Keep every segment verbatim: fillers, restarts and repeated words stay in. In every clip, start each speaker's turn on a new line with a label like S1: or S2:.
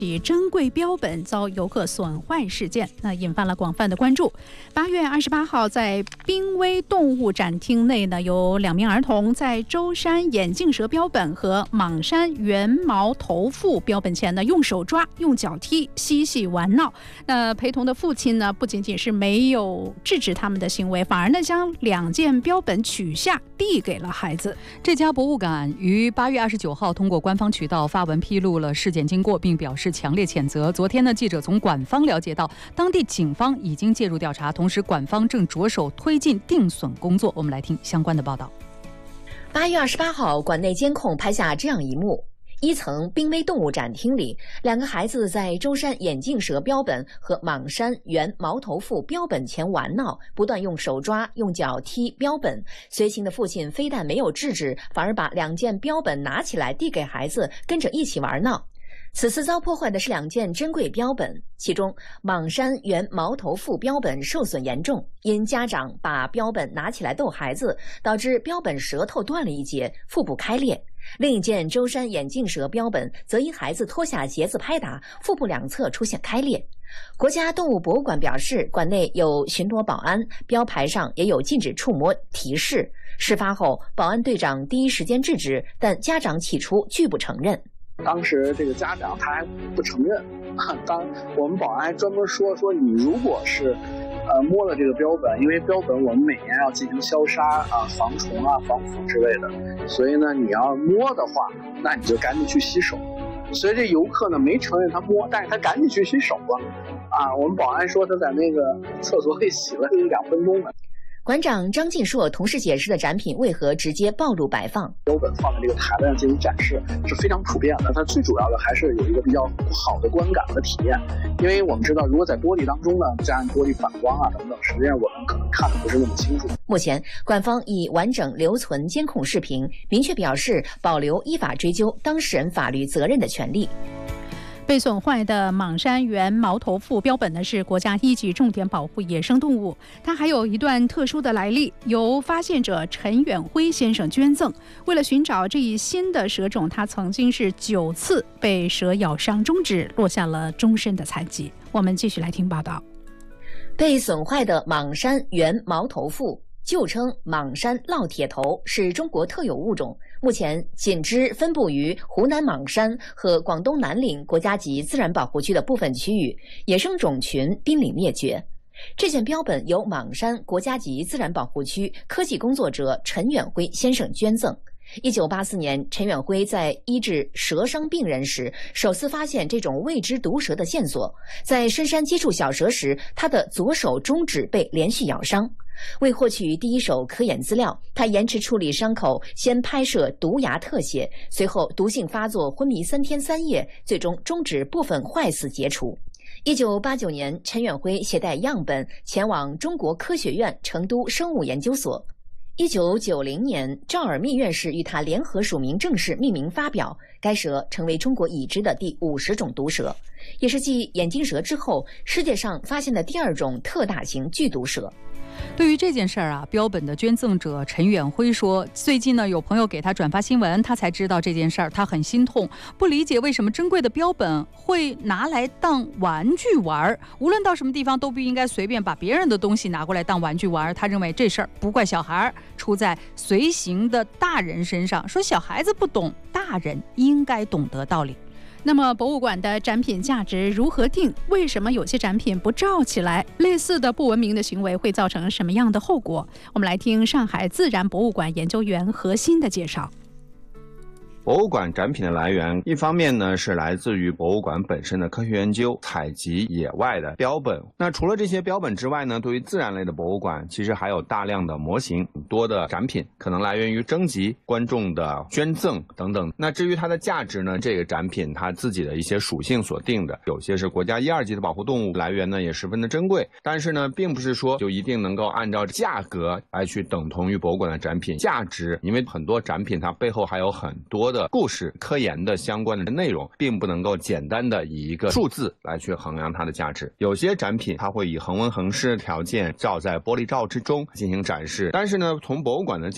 S1: 起珍贵标本遭游客损坏事件，那引发了广泛的关注。八月二十八号，在濒危动物展厅内呢，有两名儿童在舟山眼镜蛇标本和蟒山圆毛头腹标本前呢，用手抓、用脚踢、嬉戏玩闹。那陪同的父亲呢，不仅仅是没有制止他们的行为，反而呢，将两件标本取下，递给了孩子。
S2: 这家博物馆于八月二十九号通过官方渠道发文披露了事件经过，并表示强烈谴责。昨天呢，记者从馆方了解到，当地警方已经介入调查，同时馆方正着手推进定损工作。我们来听相关的报道。
S3: 八月二十八号，馆内监控拍下这样一幕：一层濒危动物展厅里，两个孩子在舟山眼镜蛇标本和蟒山圆毛头腹标本前玩闹，不断用手抓、用脚踢标本。随行的父亲非但没有制止，反而把两件标本拿起来递给孩子，跟着一起玩闹。此次遭破坏的是两件珍贵标本，其中蟒山圆毛头腹标本受损严重，因家长把标本拿起来逗孩子，导致标本舌头断了一截，腹部开裂。另一件舟山眼镜蛇标本则因孩子脱下鞋子拍打，腹部两侧出现开裂。国家动物博物馆表示，馆内有巡逻保安，标牌上也有禁止触摸提示。事发后，保安队长第一时间制止，但家长起初拒不承认。
S4: 当时这个家长他还不承认，当我们保安还专门说说你如果是，呃摸了这个标本，因为标本我们每年要进行消杀啊、防虫啊、防腐之类的，所以呢你要摸的话，那你就赶紧去洗手。所以这游客呢没承认他摸，但是他赶紧去洗手了，啊，我们保安说他在那个厕所里洗了两分钟呢。
S3: 馆长张进硕同时解释的展品为何直接暴露摆放。
S4: 标本放在这个台子上进行展示是非常普遍的，它最主要的还是有一个比较好的观感和体验。因为我们知道，如果在玻璃当中呢，加上玻璃反光啊等等，实际上我们可能看的不是那么清楚。
S3: 目前，馆方已完整留存监控视频，明确表示保留依法追究当事人法律责任的权利。
S1: 被损坏的蟒山圆毛头腹标本呢，是国家一级重点保护野生动物，它还有一段特殊的来历，由发现者陈远辉先生捐赠。为了寻找这一新的蛇种，他曾经是九次被蛇咬伤中指，落下了终身的残疾。我们继续来听报道。
S3: 被损坏的蟒山圆毛头腹，旧称蟒山烙铁头，是中国特有物种，目前仅知分布于湖南岷山和广东南岭国家级自然保护区的部分区域，野生种群濒临灭绝。这件标本由岷山国家级自然保护区科技工作者陈远辉先生捐赠。一九八四年，陈远辉在医治蛇伤病人时，首次发现这种未知毒蛇的线索。在深山接触小蛇时，他的左手中指被连续咬伤。为获取第一手科研资料，他延迟处理伤口，先拍摄毒牙特写，随后毒性发作，昏迷三天三夜，最终中指部分坏死截除。一九八九年，陈远辉携带样本前往中国科学院成都生物研究所。一九九零年，赵尔密院士与他联合署名正式命名发表，该蛇成为中国已知的第五十种毒蛇，也是继眼镜蛇之后世界上发现的第二种特大型剧毒蛇。
S2: 对于这件事儿啊，标本的捐赠者陈远辉说，最近呢有朋友给他转发新闻，他才知道这件事儿，他很心痛，不理解为什么珍贵的标本会拿来当玩具玩，无论到什么地方都不应该随便把别人的东西拿过来当玩具玩。他认为这事儿不怪小孩，出在随行的大人身上，说小孩子不懂，大人应该懂得道理。
S1: 那么博物馆的展品价值如何定？为什么有些展品不罩起来？类似的不文明的行为会造成什么样的后果？我们来听上海自然博物馆研究员何鑫的介绍。
S5: 博物馆展品的来源，一方面呢是来自于博物馆本身的科学研究、采集野外的标本。那除了这些标本之外呢，对于自然类的博物馆，其实还有大量的模型，很多的展品可能来源于征集、观众的捐赠等等。那至于它的价值呢，这个展品它自己的一些属性所定的，有些是国家一二级的保护动物，来源呢也十分的珍贵。但是呢，并不是说就一定能够按照价格来去等同于博物馆的展品价值，因为很多展品它背后还有很多的故事、科研的相关的内容，并不能够简单的以一个数字来去衡量它的价值。有些展品它会以恒温恒湿条件照在玻璃罩之中进行展示，但是呢，从博物馆的角度，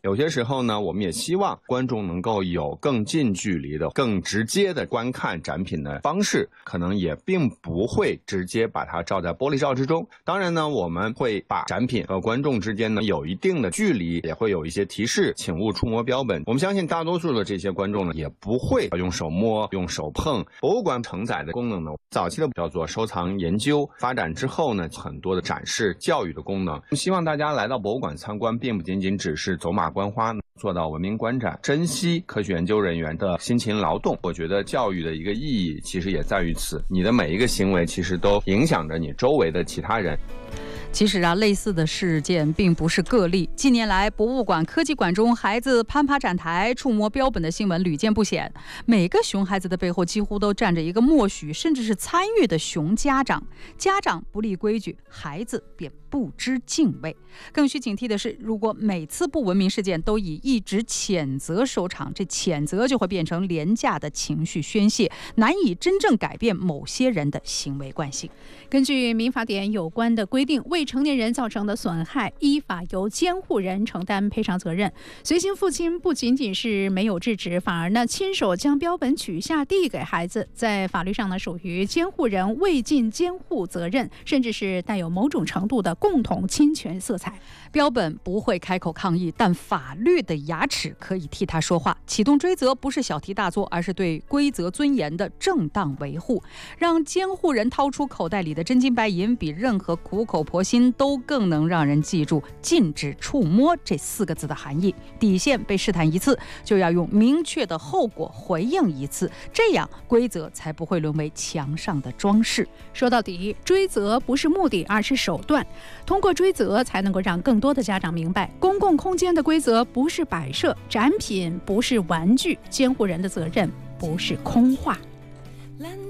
S5: 有些时候呢，我们也希望观众能够有更近距离的、更直接的观看展品的方式，可能也并不会直接把它照在玻璃罩之中。当然呢，我们会把展品和观众之间呢有一定的距离，也会有一些提示，请勿触摸标本。我们相信大多数的这些观众呢，也不会用手摸、用手碰。博物馆承载的功能呢，早期的叫做收藏研究，发展之后呢，很多的展示、教育的功能。希望大家来到博物馆参观，并不仅仅只是走马观花，做到文明观展，珍惜科学研究人员的辛勤劳动。我觉得教育的一个意义其实也在于此，你的每一个行为其实都影响着你周围的其他人。
S2: 其实啊，类似的事件并不是个例。近年来，博物馆、科技馆中孩子攀爬展台、触摸标本的新闻屡见不鲜。每个熊孩子的背后几乎都站着一个默许甚至是参与的熊家长。家长不立规矩，孩子便不知敬畏。更需警惕的是，如果每次不文明事件都以一直谴责收场，这谴责就会变成廉价的情绪宣泄，难以真正改变某些人的行为惯性。
S1: 根据民法典有关的规定，未成年人造成的损害，依法由监护人承担赔偿责任。随行父亲不仅仅是没有制止，反而呢亲手将标本取下递给孩子，在法律上呢属于监护人未尽监护责任，甚至是带有某种程度的共同侵权色彩。
S2: 标本不会开口抗议，但法律的牙齿可以替他说话。启动追责不是小题大做，而是对规则尊严的正当维护。让监护人掏出口袋里的真金白银，比任何苦口婆心都更能让人记住禁止触摸这四个字的含义。底线被试探一次，就要用明确的后果回应一次，这样规则才不会沦为墙上的装饰。
S1: 说到底，追责不是目的，而是手段。通过追责，才能够让更多的家长明白，公共空间的规则不是摆设，展品不是玩具，监护人的责任不是空话。